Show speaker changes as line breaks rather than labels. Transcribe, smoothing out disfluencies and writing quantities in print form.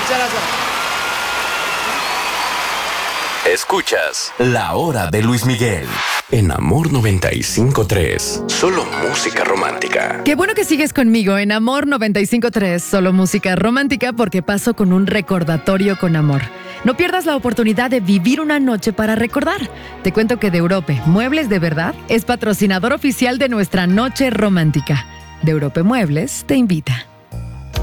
Muchas gracias.
Escuchas La Hora de Luis Miguel en Amor 95.3. Solo música romántica.
Qué bueno que sigues conmigo en Amor 95.3, solo música romántica, porque paso con un recordatorio con amor. No pierdas la oportunidad de vivir una noche para recordar. Te cuento que De Europe Muebles de Verdad es patrocinador oficial de nuestra noche romántica. De Europe Muebles te invita.